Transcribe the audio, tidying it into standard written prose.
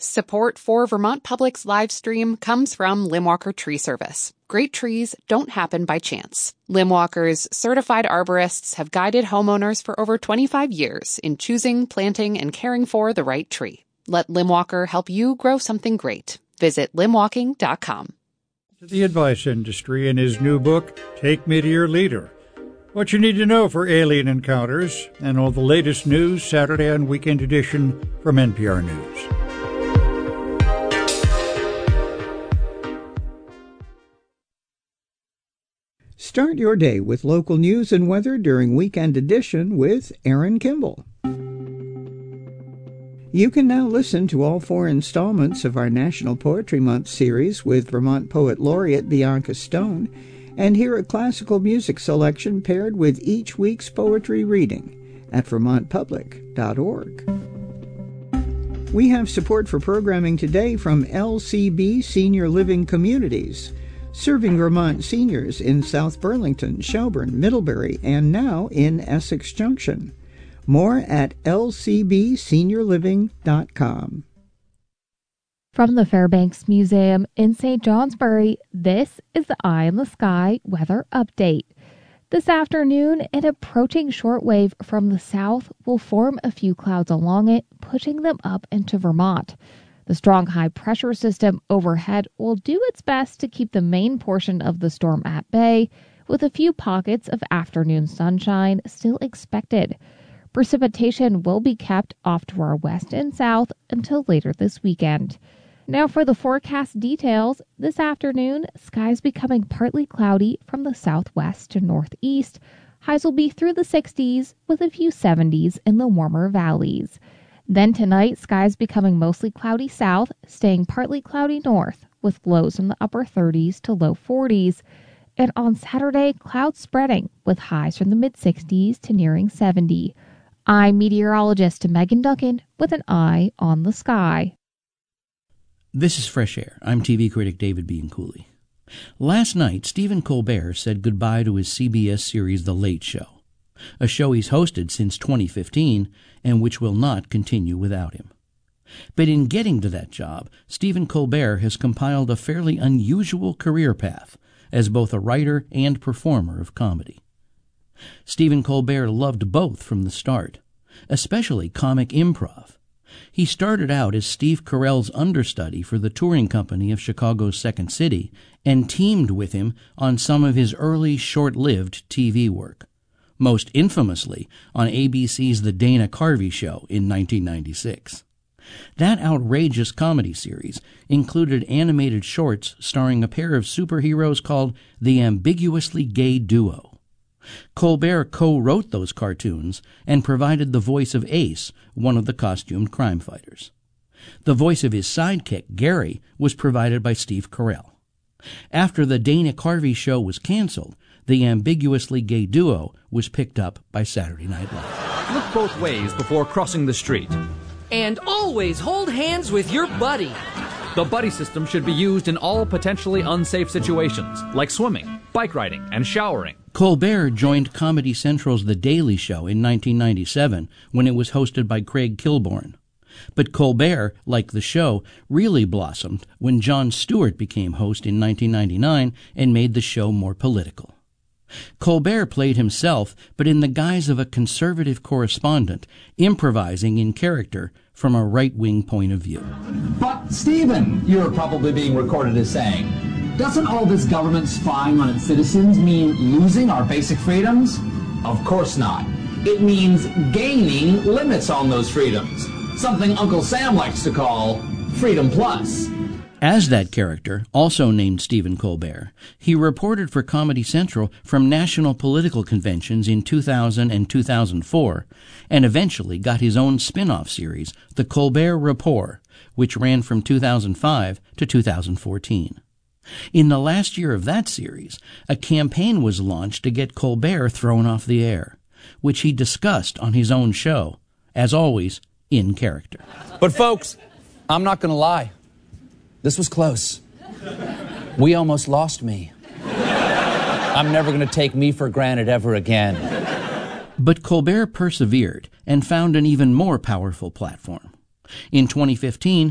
Support for Vermont Public's live stream comes from Limwalker Tree Service. Great trees don't happen by chance. Limwalker's certified arborists have guided homeowners for over 25 years in choosing, planting, and caring for the right tree. Let Limwalker help you grow something great. Visit limwalking.com. The advice industry in his new book, Take Me to Your Leader. What you need to know for alien encounters and all the latest news Saturday and weekend edition from NPR News. Start your day with local news and weather during Weekend Edition with Aaron Kimball. You can now listen to all 4 installments of our National Poetry Month series with Vermont Poet Laureate Bianca Stone and hear a classical music selection paired with each week's poetry reading at vermontpublic.org. We have support for programming today from LCB Senior Living Communities, serving Vermont seniors in South Burlington, Shelburne, Middlebury, and now in Essex Junction. More at lcbseniorliving.com. From the Fairbanks Museum in St. Johnsbury, this is the Eye in the Sky weather update. This afternoon, an approaching shortwave from the south will form a few clouds along it, pushing them up into Vermont. The strong high-pressure system overhead will do its best to keep the main portion of the storm at bay, with a few pockets of afternoon sunshine still expected. Precipitation will be kept off to our west and south until later this weekend. Now for the forecast details. This afternoon, skies becoming partly cloudy from the southwest to northeast. Highs will be through the 60s with a few 70s in the warmer valleys. Then tonight, skies becoming mostly cloudy south, staying partly cloudy north, with lows in the upper 30s to low 40s. And on Saturday, clouds spreading, with highs from the mid-60s to nearing 70. I'm meteorologist Megan Duncan with an eye on the sky. This is Fresh Air. I'm TV critic David Bianculli. Last night, Stephen Colbert said goodbye to his CBS series The Late Show, a show he's hosted since 2015 and which will not continue without him. But in getting to that job, Stephen Colbert has compiled a fairly unusual career path as both a writer and performer of comedy. Stephen Colbert loved both from the start, especially comic improv. He started out as Steve Carell's understudy for the touring company of Chicago's Second City and teamed with him on some of his early short-lived TV work, most infamously on ABC's The Dana Carvey Show in 1996. That outrageous comedy series included animated shorts starring a pair of superheroes called the Ambiguously Gay Duo. Colbert co-wrote those cartoons and provided the voice of Ace, one of the costumed crime fighters. The voice of his sidekick, Gary, was provided by Steve Carell. After the Dana Carvey Show was canceled, the Ambiguously Gay Duo was picked up by Saturday Night Live. Look both ways before crossing the street. And always hold hands with your buddy. The buddy system should be used in all potentially unsafe situations, like swimming, bike riding, and showering. Colbert joined Comedy Central's The Daily Show in 1997 when it was hosted by Craig Kilborn. But Colbert, like the show, really blossomed when Jon Stewart became host in 1999 and made the show more political. Colbert played himself, but in the guise of a conservative correspondent, improvising in character from a right-wing point of view. But, Stephen, you're probably being recorded as saying, doesn't all this government spying on its citizens mean losing our basic freedoms? Of course not. It means gaining limits on those freedoms, something Uncle Sam likes to call Freedom Plus. As that character, also named Stephen Colbert, he reported for Comedy Central from national political conventions in 2000 and 2004, and eventually got his own spin-off series, The Colbert Report, which ran from 2005 to 2014. In the last year of that series, a campaign was launched to get Colbert thrown off the air, which he discussed on his own show, as always, in character. But folks, I'm not going to lie. This was close. We almost lost me. I'm never going to take me for granted ever again. But Colbert persevered and found an even more powerful platform. In 2015,